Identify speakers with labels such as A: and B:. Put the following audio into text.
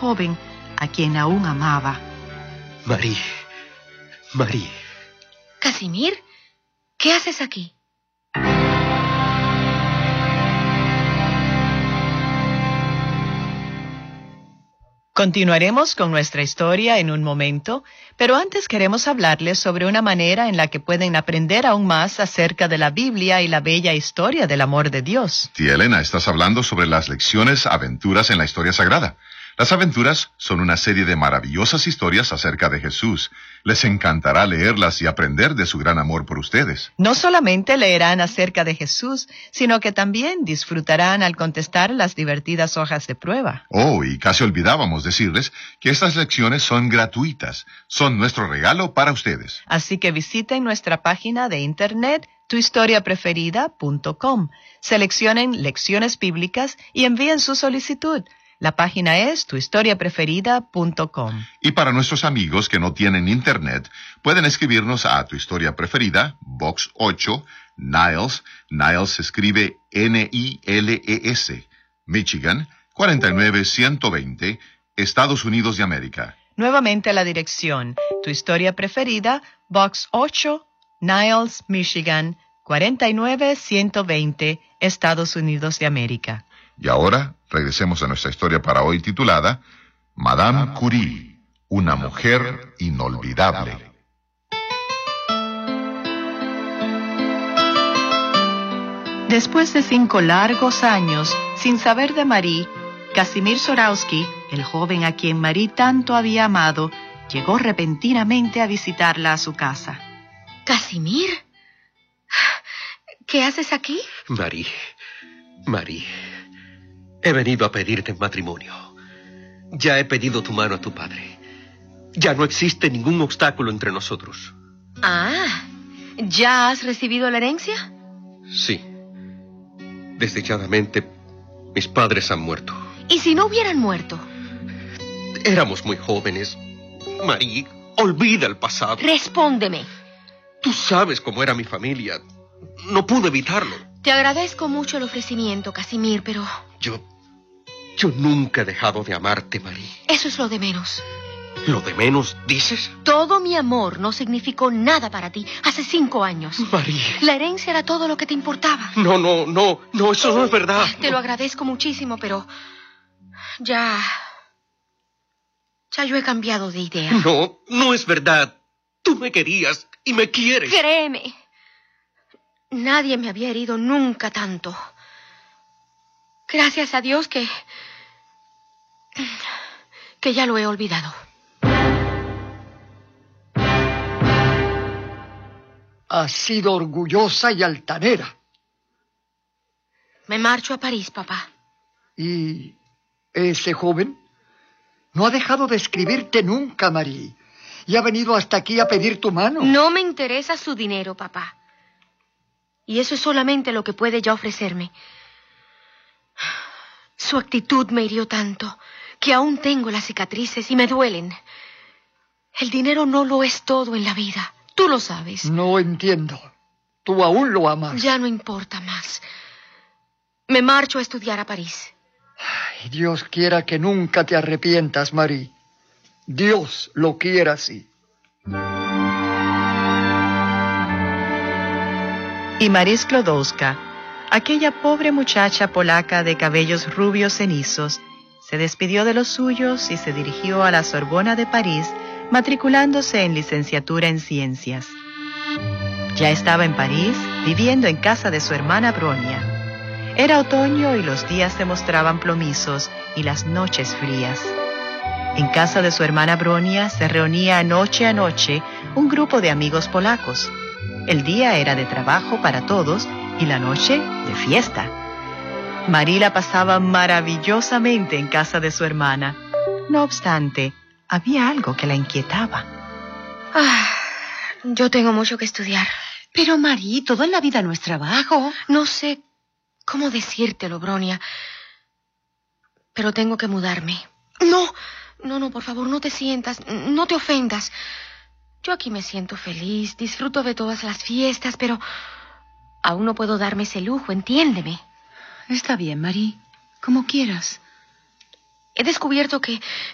A: joven a quien aún amaba.
B: Marie.
C: ¿Casimir? ¿Qué haces aquí?
A: Continuaremos con nuestra historia en un momento, pero antes queremos hablarles sobre una manera en la que pueden aprender aún más acerca de la Biblia y la bella historia del amor de Dios.
D: Tía Elena, estás hablando sobre las lecciones Aventuras en la Historia Sagrada. Las aventuras son una serie de maravillosas historias acerca de Jesús. Les encantará leerlas y aprender de su gran amor por ustedes.
A: No solamente leerán acerca de Jesús, sino que también disfrutarán al contestar las divertidas hojas de prueba.
D: Oh, y casi olvidábamos decirles que estas lecciones son gratuitas. Son nuestro regalo para ustedes.
A: Así que visiten nuestra página de internet tuhistoriapreferida.com. Seleccionen lecciones bíblicas y envíen su solicitud. La página es tuhistoriapreferida.com.
D: Y para nuestros amigos que no tienen internet, pueden escribirnos a Tu Historia Preferida, Box 8, Niles. Niles se escribe Niles, Michigan, 49120, Estados Unidos de América.
A: Nuevamente la dirección: Tu Historia Preferida, Box 8, Niles, Michigan, 49120, Estados Unidos de América.
D: Y ahora, regresemos a nuestra historia para hoy titulada Madame Curie, una mujer inolvidable.
A: Después de 5 largos años sin saber de Marie, Casimir Zorowski, el joven a quien Marie tanto había amado, llegó repentinamente a visitarla a su casa.
C: ¿Casimir? ¿Qué haces aquí?
B: Marie. He venido a pedirte matrimonio. Ya he pedido tu mano a tu padre. Ya no existe ningún obstáculo entre nosotros.
C: Ah, ¿ya has recibido la herencia?
B: Sí. Desdichadamente, mis padres han muerto.
C: ¿Y si no hubieran muerto?
B: Éramos muy jóvenes. Marie, olvida el pasado.
C: Respóndeme.
B: Tú sabes cómo era mi familia. No pude evitarlo.
C: Te agradezco mucho el ofrecimiento, Casimir, pero...
B: Yo nunca he dejado de amarte, Marie.
C: Eso es lo de menos.
B: ¿Lo de menos, dices?
C: Todo mi amor no significó nada para ti hace 5 años.
B: Marie.
C: La herencia era todo lo que te importaba.
B: No, eso no es verdad.
C: Te lo agradezco muchísimo, pero... Ya yo he cambiado de idea.
B: No es verdad. Tú me querías y me quieres.
C: Créeme. Nadie me había herido nunca tanto. Gracias a Dios que ya lo he olvidado.
E: Has sido orgullosa y altanera.
C: Me marcho a París, papá.
E: ¿Y ese joven? No ha dejado de escribirte nunca, Marie. Y ha venido hasta aquí a pedir tu mano.
C: No me interesa su dinero, papá. Y eso es solamente lo que puede ya ofrecerme. Su actitud me hirió tanto que aún tengo las cicatrices y me duelen. El dinero no lo es todo en la vida. Tú lo sabes.
E: No entiendo. Tú aún lo amas.
C: Ya no importa más. Me marcho a estudiar a París.
E: Ay, Dios quiera que nunca te arrepientas, Marie. Dios lo quiera así.
A: Y Marie Sklodowska, aquella pobre muchacha polaca de cabellos rubios cenizos, se despidió de los suyos y se dirigió a la Sorbona de París, matriculándose en licenciatura en ciencias. Ya estaba en París, viviendo en casa de su hermana Bronia. Era otoño y los días se mostraban plomizos y las noches frías. En casa de su hermana Bronia se reunía noche a noche un grupo de amigos polacos. El día era de trabajo para todos y la noche de fiesta. Marie la pasaba maravillosamente en casa de su hermana. No obstante, había algo que la inquietaba.
C: Yo tengo mucho que estudiar.
F: Pero, Marie, todo en la vida no es trabajo.
C: No sé cómo decírtelo, Bronia, pero tengo que mudarme. No, por favor, no te sientas, no te ofendas. Yo aquí me siento feliz, disfruto de todas las fiestas, pero aún no puedo darme ese lujo, entiéndeme.
F: Está bien, Marie, como quieras.
C: He descubierto que